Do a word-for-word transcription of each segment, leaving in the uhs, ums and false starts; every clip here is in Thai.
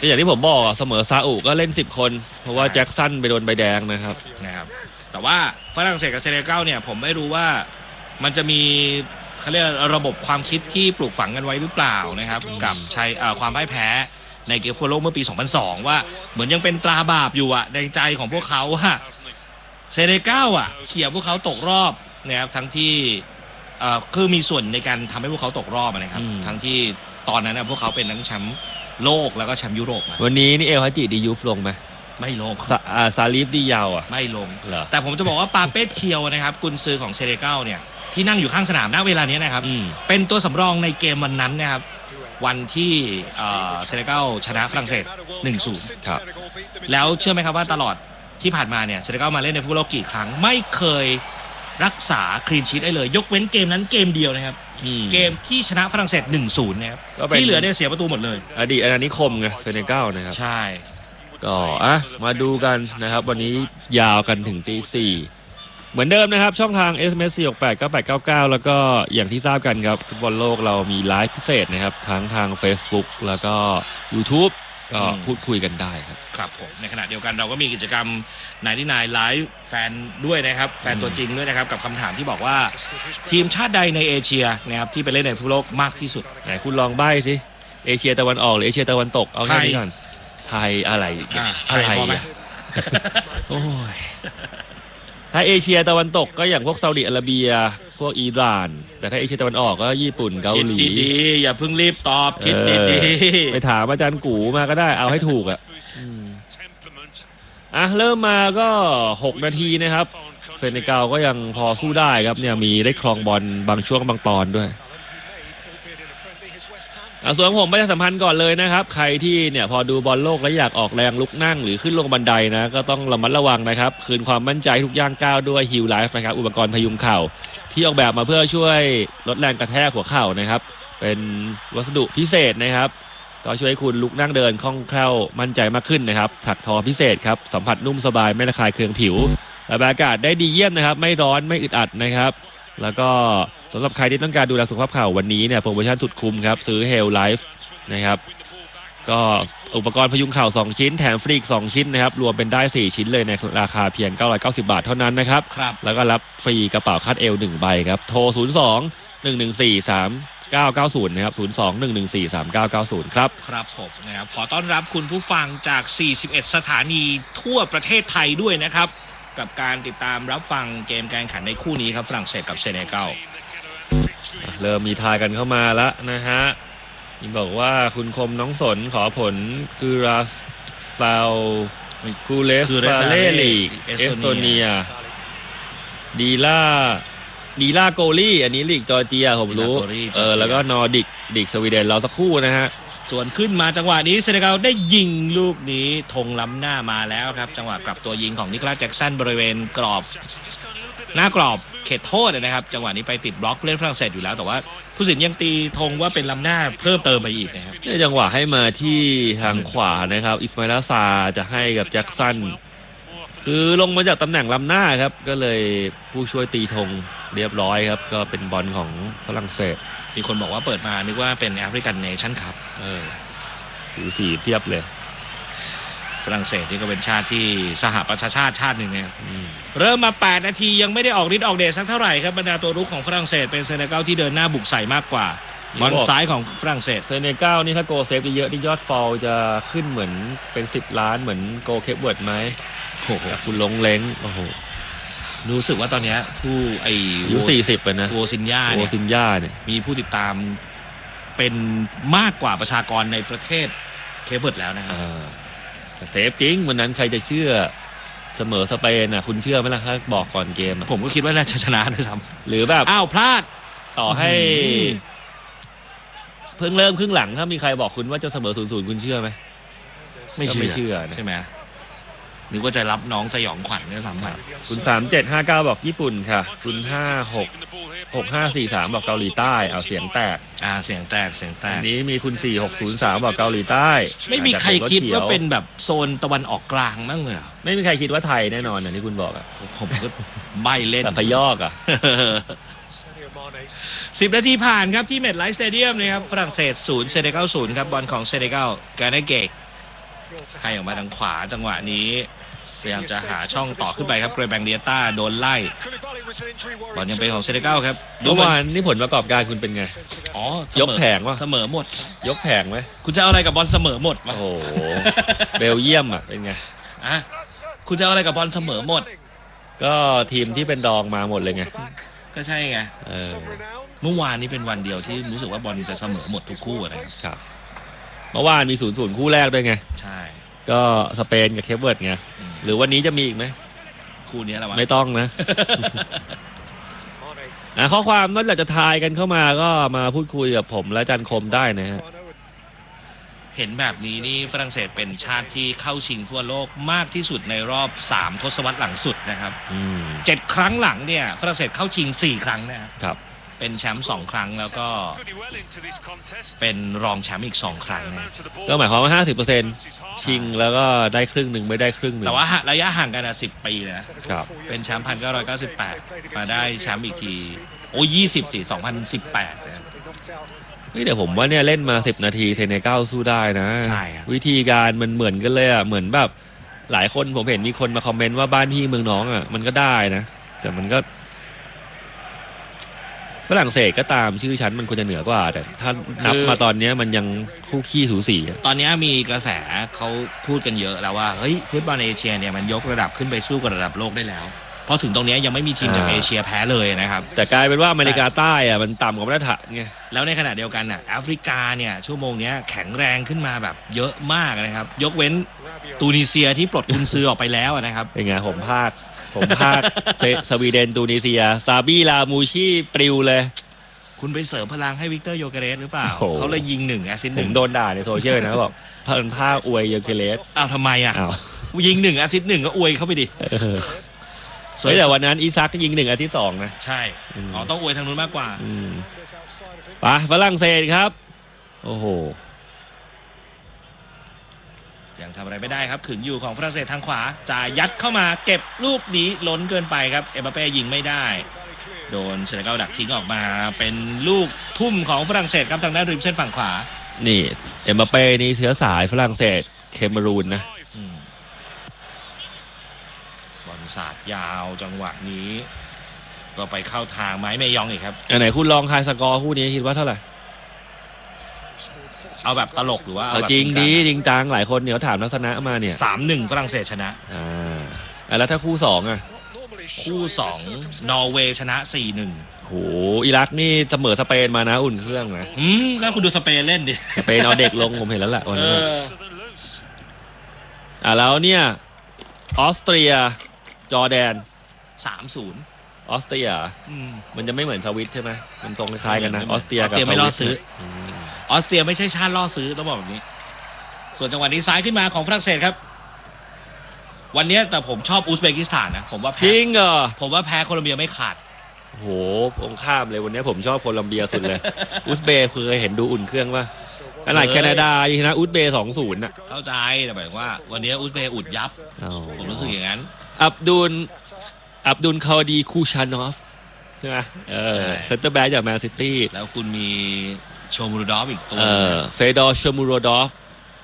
อย่างที่ผมบอกเสมอซาอุก็เล่นสิบคนเพราะว่าแจ็คสันไปโดนใบแดงนะครับนะครับแต่ว่าฝรั่งเศสกับเซเนกัลเนี่ยผมไม่รู้ว่ามันจะมีเขาเรียกระบบความคิดที่ปลูกฝังกันไว้หรือเปล่านะครับกับชัยความพ่ายแพ้ในเกมฟุตบอลโลกเมื่อปี สองพันสอง ว่าเหมือนยังเป็นตราบาปอยู่อะในใจของพวกเขาว่าเซเนกัลอะเขี่ยพวกเขาตกรอบนะครับทั้งที่คือมีส่วนในการทำให้พวกเขาตกรอบนะครับทั้งที่ตอนนั้นพวกเขาเป็นทั้งแชมป์โลกแล้วก็แชมป์ยุโรปวันนี้นี่เอลฮัจิดียูฟลงไหมไม่ลงซาลิฟดียาวอ่ะไม่ลงแต่ผมจะบอกว่าปาเป้เชียวนะครับกุนซือของเซเนกัลเนี่ยที่นั่งอยู่ข้างสนามณเวลานี้นะครับเป็นตัวสำรองในเกมวันนั้นนะครับวันที่เซเนกัลชนะฝรั่งเศส หนึ่งศูนย์ ครับแล้วเชื่อไหมครับว่าตลอดที่ผ่านมาเนี่ยเซเนกัลมาเล่นในฟุตบอลโลกกี่ครั้งไม่เคยรักษาคลีนชีทได้เลยยกเว้นเกมนั้นเกมเดียวนะครับเกมที่ชนะฝรั่งเศส หนึ่งศูนย์ นะครับที่เหลือเนี่ยเสียประตูหมดเลยอดีตอาณานิคมไงเซเนกัลนะครับใช่ก็อ่ะมาดูกันนะครับวันนี้ยาวกันถึงตีสี่เหมือนเดิมนะครับช่องทาง เอส เอ็ม เอส สี่ หก แปด เก้า แปด เก้า เก้าแล้วก็อย่างที่ทราบกันครับฟุตบอลโลกเรามีไลฟ์พิเศษนะครับทั้งทาง Facebook แล้วก็ YouTube ก็พูดคุยกันได้ครับครับผมในขณะเดียวกันเราก็มีกิจกรรมนายที่นายไลฟ์แฟนด้วยนะครับแฟนตัวจริงด้วยนะครับกับคำถามที่บอกว่าทีมชาติใดในเอเชียนะครับที่ไปเล่นในฟุตบอลโลกมากที่สุดไหนคุณลองใบ้สิเอเชียตะวันออกหรือเอเชียตะวันตกเอาแค่นี้ก่อนไทยอะไรอะไรโอ้ยถ้าเอเชียตะวันตกก็อย่างพวกซาอุดิอาระเบียพวกอิหร่านแต่ถ้าเอเชียตะวันออกก็ญี่ปุ่นเกาหลีคิดดีๆอย่าเพิ่งรีบตอบคิดดีๆไปถามอาจารย์กูมาก็ได้เอาให้ถูกอ่ะอ่ะเริ่มมาก็หกนาทีนะครับเซเนกัลก็ยังพอสู้ได้ครับเนี่ยมีได้ครองบอลบางช่วงบางตอนด้วยส่วนผมประชาสัมพันธ์ก่อนเลยนะครับใครที่เนี่ยพอดูบอลโลกแล้วอยากออกแรงลุกนั่งหรือขึ้นลงบันไดนะก็ต้องระมัดระวังนะครับคืนความมั่นใจทุกย่างก้าวด้วยฮิลไลฟ์นะครับอุปกรณ์พยุงเข่าที่ออกแบบมาเพื่อช่วยลดแรงกระแทกหัวเข่านะครับเป็นวัสดุพิเศษนะครับก็ช่วยให้คุณลุกนั่งเดินคล่องแคล่วมั่นใจมากขึ้นนะครับถักทอพิเศษครับสัมผัสนุ่มสบายไม่ระคายเคืองผิวระบายอากาศได้ดีเยี่ยมนะครับไม่ร้อนไม่อึดอัดนะครับแล้วก็สำหรับใครที่ต้องการดูแลสุขภาพเข่าวันนี้เนี่ยโปรโมชั่นสุดคุ้มครับซื้อ Health Life นะครับก็อุปกรณ์พยุงเข่าสองชิ้นแถมฟรีอีกสองชิ้นนะครับรวมเป็นได้สี่ชิ้นเลยในราคาเพียงเก้าร้อยเก้าสิบบาทเท่านั้นนะครับแล้วก็รับฟรีกระเป๋าคาดเอวหนึ่งใบครับโทรศูนย์ สอง หนึ่ง หนึ่ง สี่ สาม เก้า เก้า ศูนย์นะครับศูนย์ สอง หนึ่ง หนึ่ง สี่ สาม เก้า เก้า ศูนย์ครับครับผมนะครับขอต้อนรับคุณผู้ฟังจากสี่สิบเอ็ดสถานีทั่วประเทศไทยด้วยนะครับกับการติดตามรับฟังเกมการแข่งขันในคู่นี้ครับฝรั่งเศสกับเซเนกัลเริ่มมีทายกันเข้ามาแล้วนะฮะนี่บอกว่าคุณคมน้องสนขอผลกูราซาวกูเลสฟาเล่ลีกเอสโตเนียดีล่าดีล่าโกลี่อันนี้ลีกจอร์เจียผมรู้เออแล้วก็นอร์ดิกลีกสวีเดนเราสักคู่นะฮะส่วนขึ้นมาจังหวะนี้เซเนกัลได้ยิงลูกนี้ธงล้ำหน้ามาแล้วครับจังหวะกลับตัวยิงของนิโคลัสแจ็กสันบริเวณกรอบหน้ากรอบเขตโทษนะครับจังหวะนี้ไปติดบล็อกเล่นฝรั่งเศสอยู่แล้วแต่ว่าผู้สินยังตีธงว่าเป็นล้ำหน้าเพิ่มเติมไปอีกนะครับในจังหวะให้มาที่ทางขวานะครับอิสมาอิลซาจะให้กับแจ็กสันคือลงมาจากตำแหน่งล้ำหน้าครับก็เลยผู้ช่วยตีธงเรียบร้อยครับก็เป็นบอลของฝรั่งเศสมีคนบอกว่าเปิดมานึกว่าเป็นแอฟริกันเนชั่นคัพเออดูสีเทียบเลยฝรั่งเศสนี่ก็เป็นชาติที่สหประชาชาติชาติหนึ่งนะครับเริ่มมาแปดนาทียังไม่ได้ออกฤทธิ์ออกเดชสักเท่าไหร่ครับบรรดาตัวรุกของฝรั่งเศสเป็นเซเนกัลที่เดินหน้าบุกใส่มากกว่าบอลซ้ายของฝรั่งเศสเซเนกัลนี่ถ้าโกเซฟเยอะที่ยอดฟอลจะขึ้นเหมือนเป็นสิบล้านเหมือนโกเคปเวิร์ดไหมโอ้โหคุณลงเล้งโอ้โหรู้สึกว่าตอนนี้ผู้ไอ้อายุสี่สิบเลยนะโวซินญาเนี่ยโวซินญาเนี่ยมีผู้ติดตามเป็นมากกว่าประชากรในประเทศเคปเวิร์ดแล้วนะครับเซฟจริงวันนั้นใครจะเชื่อเสมอสเปนอ่ะคุณเชื่อไหมล่ะถ้าบอกก่อนเกมผมก็คิดว่าน่าจะชนะด้วยซ้ำหรือแบบอ้าวพลาดต่อให้เพิ่งเริ่มครึ่งหลังถ้ามีใครบอกคุณว่าจะเสมอศูนย์ศูนย์คุณเชื่อไหมไม่เชื่อใช่ไหมนึกว่าจะรับน้องสยองขวัญด้วยซ้ำครับคุณสามเจ็ดห้าเก้าบอกญี่ปุ่นค่ะคุณห้าหกหกห้าสี่สามบอกเกาหลีใต้เอาเสียงแตกอ่าเสียงแตกเสียงแตกนี้มีคุณสี่หกศูนย์สามบอกเกาหลีใต้ไม่มีใครคิดว่าเป็นแบบโซนตะวันออกกลางมั้งเลยไม่มีใครคิดว่าไทยแน่นอนนะที่คุณบอกอ่ะผมก็ใบเล่นแต่พยอกอ่ะสิบนาทีผ่านครับที่เมทไลฟ์สเตเดียมนะครับฝรั่งเศสศูนย์เซเนกัลศูนย์ครับบอลของเซเนกัลการ์เนเกตให้ออกมาทางขวาจังหวะนี้พยายามจะหาช่องต่อขึ้นไปครับเกรแบงเดียต้าโดนไล่บอลยังเป็นของเซเนกัลครับเมื่อวานนี่ผลประกอบการคุณเป็นไงอ๋อยกแผงวะเสมอหมดยกแผงไหมคุณจะเอาอะไรกับบอลเสมอหมดวะโอ้โหเบลเยียมอ่ะเป็นไงอ่ะคุณจะเอาอะไรกับบอลเสมอหมดก็ทีมที่เป็นดองมาหมดเลยไงก็ใช่ไงเมื่อวานนี้เป็นวันเดียวที่รู้สึกว่าบอลจะเสมอหมดทุกคู่นะครับเมื่อวานมีศูนย์ศูนย์คู่แรกด้วยไงใช่ก็สเปนกับเคปเวิร์ดไงหรือวันนี้จะมีอีกไหมคู่นี้แหละวะไม่ต้องนะอ่ะข้อความนั่นแหละจะทายกันเข้ามาก็มาพูดคุยกับผมและจันคมได้นะฮะเห็นแบบนี้นี่ฝรั่งเศสเป็นชาติที่เข้าชิงทั่วโลกมากที่สุดในรอบสามทศวรรษหลังสุดนะครับเจ็ดครั้งหลังเนี่ยฝรั่งเศสเข้าชิงสี่ครั้งนะครับเป็นแชมป์สองครั้งแล้วก็เป็นรองแชมป์อีกสองครั้งนะก็หมายความว่า ห้าสิบเปอร์เซ็นต์ ชิงแล้วก็ได้ครึ่งหนึ่งไม่ได้ครึ่งหนึ่งแต่ว่าระยะห่างกันอ่ะสิบปีนะครับเป็นแชมป์หนึ่งพันเก้าร้อยเก้าสิบแปดมาได้แชมป์อีกทีโอ้ยี่สิบสี่ สองพันสิบแปดนะนี่เดี๋ยวผมว่าเนี่ยเล่นมาสิบนาทีเซเนกัลสู้ได้นะวิธีการมันเหมือนกันเลยอ่ะเหมือนแบบหลายคนผมเห็นมีคนมาคอมเมนต์ว่าบ้านพี่เมืองน้องอ่ะมันก็ได้นะแต่มันก็ฝรั่งเศสก็ตามชื่อชั้นมันควรจะเหนือกว่าแต่ถ้านับมาตอนนี้มันยังคู่ขี้สูสีตอนนี้มีกระแสเขาพูดกันเยอะแล้วว่าเฮ้ยฟุตบอลเอเชียเนี่ยมันยกระดับขึ้นไปสู้กับระดับโลกได้แล้วเพราะถึงตรงนี้ยังไม่มีทีมจากเอเชียแพ้เลยนะครับแต่กลายเป็นว่าอเมริกาใต้อะมันต่ำกว่ามาตรฐานไงแล้วในขณะเดียวกันอ่ะแอฟริกาเนี่ยชั่วโมงนี้แข็งแรงขึ้นมาแบบเยอะมากนะครับยกเว้นตูนิเซียที่ปลดกุนซือออกไปแล้วนะครับเป็นไงผมพากผมพากสวีเดนตูนิเซียซาบีลามูชีปลิวเลยคุณไปเสริมพลังให้วิกเตอร์โยเกเรสหรือเปล่าเขาเลยยิงหนึ่งแอสซิสต์หนึ่งผมโดนด่าในโซเชียลนะบอกเพิ่นผ้าอวยโยเกเรสอ้าวทำไมอ่ะยิงหนึ่งแอสซิสต์หนึ่งก็อวยเข้าไปดิสวยแต่วันนั้นอีซักยิงหนึ่งอาทิตย์สองนะใช่อ๋อต้องอวยทางนู้นมากกว่าไปฝรั่งเศสครับโอ้โหยังทำอะไรไม่ได้ครับขึงอยู่ของฝรั่งเศสทางขวาจ่ายยัดเข้ามาเก็บลูกนี้ล้นเกินไปครับเอ็มบัปเป้ยิงไม่ได้โดนเซเนกัลดักทิ้งออกมาเป็นลูกทุ่มของฝรั่งเศสครับทางด้านริมเส้นฝั่งขวานี่เอ็มบัปเป้นี่เชื้อสายฝรั่งเศสเคเมรูนนะบอลสาดยาวจังหวะนี้ก็ไปเข้าทางไม้เมยองอีกครับอันไหนคุณลองทายสกอร์คู่นี้คิดว่าเท่าไหร่เอาแบบตลกหรือว่าเอาจริงดีจริงจังหลายคนเนี่ยถามลักษณะมาเนี่ยสามหนึ่งฝรั่งเศสชนะอ่าแล้วถ้าคู่สองอ่ะคู่สองนอร์เวย์ชนะสี่หนึ่งโหอิรักนี่เสมอสเปนมานะอุ่นเครื่องนะอืมแล้วคุณดูสเปนเล่นดิสเปนเอาเด็กลงผมเห็นแล้วแหละวันนี้อ่าแล้วเนี่ยออสเตรียจอร์แดนสามศูนย์ออสเตรียมันจะไม่เหมือนสวิตใช่ไหมมันทรงคล้ายๆกันนะออสเตรียกับสวิตไม่ล่อซื้อออสเตรียไม่ใช่ชาติล่อซื้อต้องบอกแบบนี้ส่วนจังหวะนี้ซ้ายขึ้นมาของฝรั่งเศสครับวันนี้แต่ผมชอบอุซเบกิสถานนะผมว่าแพ้จริงเหรอผมว่าแพ้โคลอมเบียไม่ขาดโหผมข้ามเลยวันนี้ผมชอบโคลอมเบียสุดเลยอุซเบย์เคยเห็นดูอุ่นเครื่องว่าขนาดแคนาดาชนะอุซเบย์สองศูนย์น่ะเข้าใจแต่หมายว่าวันนี้อุซเบย์อุดยับผมรู้สึกอย่างนั้นอับดุลอับดุลคาดีคูชานอฟใช่ไหมเออเซนเตอร์แบ็กจากแมนซิตี้แล้วคุณมีโชมูโรดอฟอีกตัวเออเฟดอร์โชมูโรดอฟ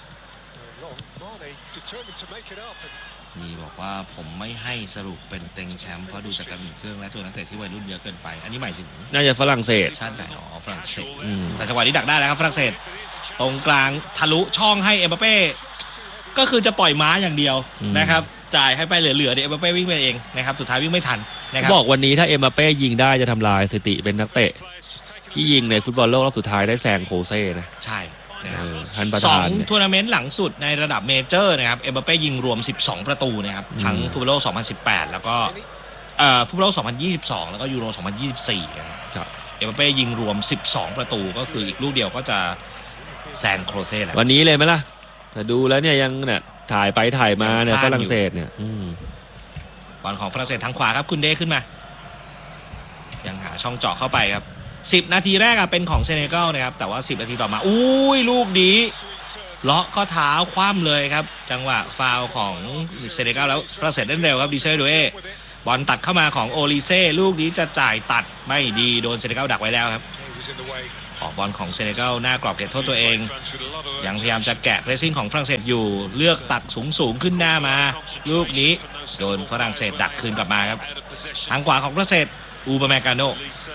มีบอกว่าผมไม่ให้สรุปเป็นเต็งแชมป์เพราะดูจากการหมุนเครื่องและตัวนักเตะที่วัยรุ่นเยอะเกินไปอันนี้หมายถึงน่าจะฝรั่งเศสชาติไหนอ๋อฝรั่งเศสแต่จังหวะนี้ดักได้แล้วครับฝรั่งเศสตรงกลางทะลุช่องให้เอ็มบัปเป้ก็คือจะปล่อยม้าอย่างเดียวนะครับจ่ายให้ไปเหลือๆเดี๋ยวเอ็มบัปเป้วิ่งไปเองนะครับสุดท้ายวิ่งไม่ทันนะครับบอกวันนี้ถ้าเอ็มบัปเป้ยิงได้จะทำลายสถิติเป็นนักเตะที่ยิงในฟุตบอลโลกรอบสุดท้ายได้แซงโคเซ่นะใช่สองทัวร์นาเมนต์หลังสุดในระดับเมเจอร์นะครับเอ็มบัปเป้ยิงรวมสิบสองประตูนะครับทั้งฟุตบอลโลกสองพันสิบแปดแล้วก็เอ่อฟุตบอลโลกสองพันยี่สิบสองแล้วก็ยูโรสองพันยี่สิบสี่ครับเอ็มบัปเป้ยิงรวมสิบสองประตูก็คืออีกลูกเดียวก็จะแซงโคเซ่แล้ววันนี้เลยไหมล่ะแต่ดูแล้วเนี่ยยังเนี่ยถ่ายไปถ่ายมาเนี่ยฝรั่งเศสเนี่ยบอลของฝรั่งเศสทางขวาครับคุณเดขึ้นมายังหาช่องเจาะเข้าไปครับสิบนาทีแรกเป็นของเซเนกัลนะครับแต่ว่าสิบนาทีต่อมาอุ้ยลูกดีเลาะข้อเท้าคว่ำเลยครับจังหวะฟาวของเซเนกัลแล้วฝรั่งเศสเล่นเร็วครับดิเซโดเอบอลตัดเข้ามาของโอลิเซ่ลูกนี้จะจ่ายตัดไม่ดีโดนเซเนกัลดักไว้แล้วครับออกบอลของเซเนกัลหน้ากรอบเขตโทษตัวเองยังพยายามจะแกะเพรสซิ่งของฝรั่งเศสอยู่เลือกตัดสูงสูงขึ้นหน้ามาลูกนี้โดนฝรั่งเศสดักคืนกลับมาครับทางขวาของฝรั่งเศสอูบาแมกาโน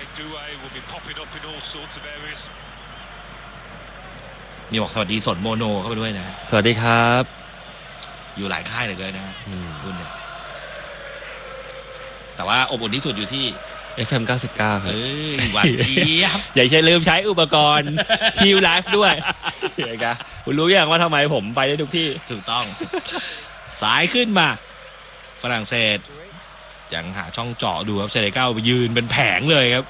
นี่บอกสวัสดีสดโมโนเข้าไปด้วยนะสวัสดีครับอยู่หลายค่ายเลยเลยนะรุ่นเนี่ยแต่ว่าอบอุ่นที่สุดอยู่ที่เอฟ เอ็ม เก้าสิบเก้าครับเอ้ยหวานเจี๊ยบอย่าใช้ลืมใช้อุปกรณ์คิวไลฟ์ด้วยเห็นไหมคุณรู้ยังว่าทำไมผมไปได้ทุกที่ถูกต้องสายขึ้นมาฝรั่งเศสยังหาช่องเจาะดูครับเซเนกัลไปยืนเป็นแผงเลยครับ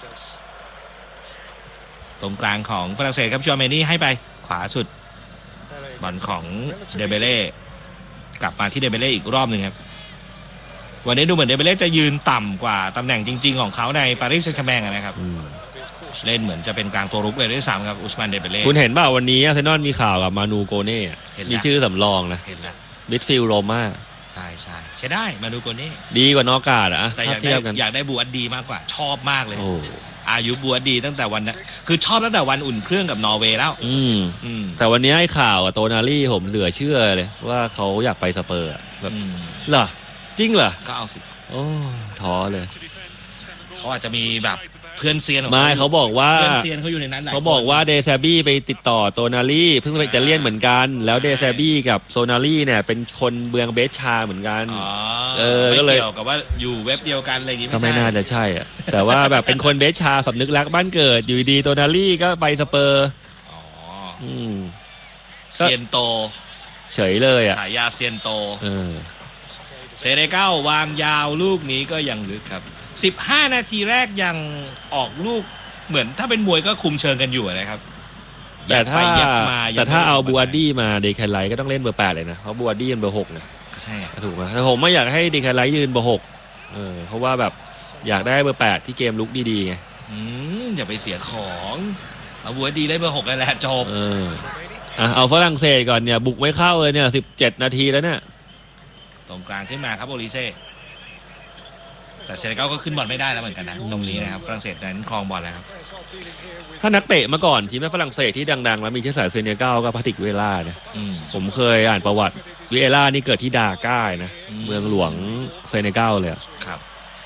ตรงกลางของฝรั่งเศสครับชัวเมนี่ให้ไปขวาสุดบอลของเดเบเล่กลับมาที่เดเบเล่อีกรอบหนึ่งครับวันนี้ดูเหมือนเดเบเล่จะยืนต่ำกว่าตำแหน่งจริงๆของเขาในปารีสแซงต์แชร์แมงนะครับเล่นเหมือนจะเป็นกลางตัวรุกเลยด้วยซ้ำครับอุสมานเดเบเล่คุณเห็นป่าววันนี้อาร์เซนอลมีข่าวกับมานูโกเน่มีชื่อสำรองนะเห็นแล้วมิดฟิลด์โรม่าใช่ใช่ใช้ได้มานูโกเน่ดีกว่านอกกาดอะแต่อยากได้อยากได้บูอัดดีมากกว่าชอบมากเลยอายุบัวดีตั้งแต่วันนั้นคือชอบตั้งแต่วันอุ่นเครื่องกับนอร์เวย์แล้วอืมอืมแต่วันนี้ให้ข่าวกับโตนาลี่ผมเหลือเชื่อเลยว่าเขาอยากไปสเปอร์แบบเหรอจริงเหรอก็เอาสิโอ้ท้อเลยเขาอาจจะมีแบบเพื่อนเซียนไม่เขาบอกว่าเพื่อนเซียนเขาอยู่ในนั้นเขาบอกว่าเดซาบี้ไปติดต่อโตนาลี่เพิ่งไปอิตาเลียนเหมือนกันแล้วเดซาบี้กับโซนาลี่เนี่ยเป็นคนเมืองเบสชาเหมือนกันเออก็เลยเกี่ยวกับว่าอยู่เว็บเดียวกันอะไรอย่างงี้ก็ไม่น่าจะใช่อ่ะแต่ว่าแบบเป็นคนเบสชาสำนึกรักบ้านเกิดอยู่ดีโตนาลี่ก็ไปสเปอร์อ๋ออืมเซียนโตเฉยเลยอ่ะฉายาเซียนโตเออเซเนกัลวางยาวลูกนี้ก็ยังลึกครับสิบห้านาทีแรกยังออกลูกเหมือนถ้าเป็นมวยก็คุมเชิงกันอยู่นะครับแต่ถ้าแต่ถ้าเอาบูอาร์ดี้มาเดคแคนไลก็ต้องเล่นเบอร์แปดเลยนะเพราะบูอาร์ดี้เป็นเบอร์หกนะใช่ถูกไหมแต่ผมไม่อยากให้เดคแคนไลยืนเบอร์หกเออเพราะว่าแบบอยากได้เบอร์แปดที่เกมลุกดีๆไงอืมอย่าไปเสียของเอาบูอาร์ดี้ได้เบอร์หกแล้วแหละจบเอออ่ะเอาฝรั่งเศสก่อนเนี่ยบุกไม่เข้าเลยเนี่ยสิบเจ็ดนาทีแล้วเนี่ยตรงกลางขึ้นมาครับโอลิเซ่แต่เซเนกัลก็ขึ้นบอลไม่ได้แล้วเหมือนกันนะตรงนี้นะครับฝรั่งเศสนั้นครองบอลแล้วครับถ้านักเตะมาก่อนทีมฝรั่งเศสที่ดังๆแล้วมีเชื้อสายเซเนกัลก็พาติกเวล่าเนี่ยผมเคยอ่านประวัติเวล่านี่เกิดที่ดาก้านะเมืองหลวงเซเนกัลเลยครับ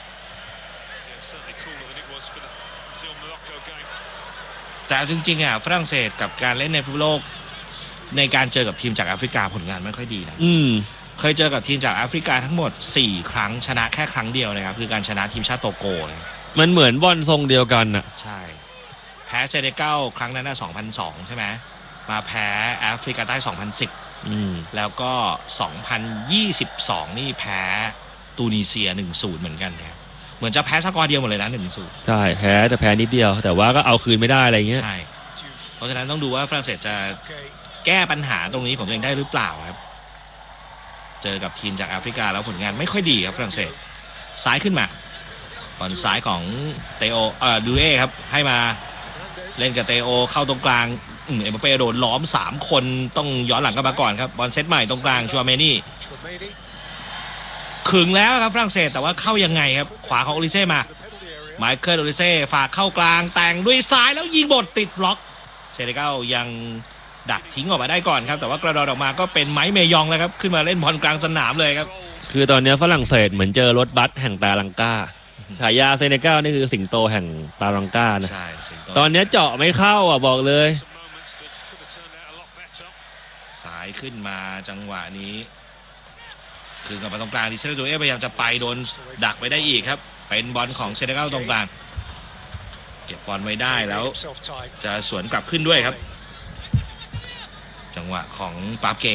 แต่จริงๆอ่ะฝรั่งเศสกับการเล่นในฟุตบอลโลกในการเจอกับทีมจากแอฟริกาผลงานไม่ค่อยดีนะเคยเจอกับทีมจากแอฟริกาทั้งหมดสี่ครั้งชนะแค่ครั้งเดียวนะครับคือการชนะทีมชาติโตโกเลยมันเหมือนบอลทรงเดียวกันน่ะใช่แพ้เซเนกัลครั้งนั้นน่ะสองพันสองใช่ไหมมาแพ้แอฟริกาใต้สองพันสิบอืมแล้วก็สองพันยี่สิบสองนี่แพ้ตูนิเซีย หนึ่งศูนย์ เหมือนกันเนี่ยเหมือนจะแพ้สกอร์เดียวหมดเลยนะ หนึ่งศูนย์ใช่แพ้แต่แพ้นิดเดียวแต่ว่าก็เอาคืนไม่ได้อะไรเงี้ยใช่เพราะฉะนั้นต้องดูว่าฝรั่งเศสจะแก้ปัญหาตรงนี้ของตัวเองได้หรือเปล่าครับเจอกับทีมจากแอฟริกาแล้วผลงานไม่ค่อยดีครับฝรั่งเศสซ้ายขึ้นมาบอลซ้ายของเตโอเอ่อดูเอครับให้มาเล่นกับเตโอเข้าตรงกลางเอ็มบัปเป้โดนล้อมสามคนต้องย้อนหลังกันมาก่อนครับบอลเซตใหม่ตรงกลางชัวเมนี่ขึงแล้วครับฝรั่งเศสแต่ว่าเข้ายังไงครับขวาของโอลิเซ่มาไมเคิลโอลิเซ่ฝากเข้ากลางแต่งด้วยซ้ายแล้วยิงบอลติดบล็อกเซเนกัลยังดักทิ้งออกมาได้ก่อนครับแต่ว่ากระโดดออกมาก็เป็นไมค์เมยองแล้วครับขึ้นมาเล่นบอลกลางสนามเลยครับคือตอนนี้ฝรั่งเศสเหมือนเจอรถบัสแห่งตาลังกาฉายาเซเนกัลนี่คือสิงโตแห่งตาลังกานะใช่ตอนนี้เจาะไม่เข้าอ่ะบอกเลยสายขึ้นมาจังหวะนี้คือกับตรงกลางดิเชลโดเอพยายามจะไปโดนดักไปได้อีกครับเป็นบอลของเซเนกัลตรงกลางเก็บบอลไว้ได้แล้วจะสวนกลับขึ้นด้วยครับจังหวะของปาร์เก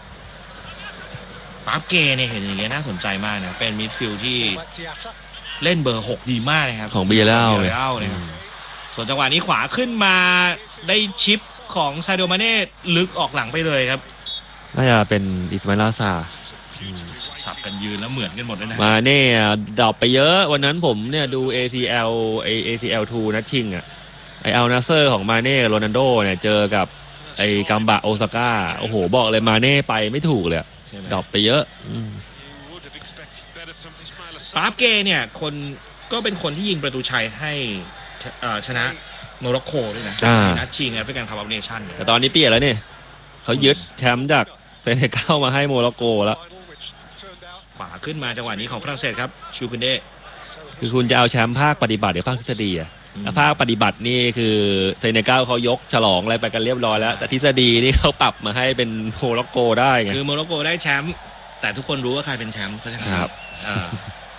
ปาร์เกเนี่ยเห็นอย่างเงี้ยน่าสนใจมากนะเป็นมิดฟิลด์ที่เล่นเบอร์หกดีมากนะครับของเบียร์เล่าเลยส่วนจังหวะนี้ขวาขึ้นมาได้ชิปของซาดิโอมาเน่ลึกออกหลังไปเลยครับน่าจะเป็นอิสมาอิล ลาซาสับกันยืนแล้วเหมือนกันหมดเลยนะมาเน่ดรอปไปเยอะวันนั้นผมเนี่ยดู เอ ซี แอล ไอ เอ ซี แอล ทู นัดชิงอ่ะไออัลนาเซอร์ของมาเน่โรนัลโดเนี่ยเจอกับไอ้กัมบะโอซาก้าโอ้โหบอกเลยมาเน่ไปไม่ถูกเลยดรอปไปเยอะปาร์เกเนี่ยคนก็เป็นคนที่ยิงประตูชัยให้ชนะโมร็อกโกด้วยนะอ่าในนัดชิงแอฟริกันคัพออฟเนชั่นแต่ตอนนี้เปลี่ยนแล้วนี่เขายึดแชมป์จากเซเนกัลมาให้โมร็อกโกแล้วขวาขึ้นมาจังหวะนี้ของฝรั่งเศสครับชูคุนเดคือคุณจะเอาแชมป์ภาคปฏิบัติหรือภาคทฤษฎีอะแล้วภาคปฏิบัตินี่คือเซเนกัลเขายกฉลองอะไรไปกันเรียบร้อยแล้ว แต่ทฤษฎีนี่เขาปรับมาให้เป็นโมร็อกโกได้ไงคือโมร็อกโกได้แชมป์แต่ทุกคนรู้ว่าใครเป็นแชมป์เขาใช่ไหมครับอ่า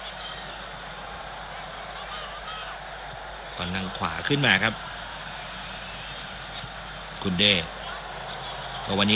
ก่อนทางขวาขึ้นมาครับคุณเดวันนี้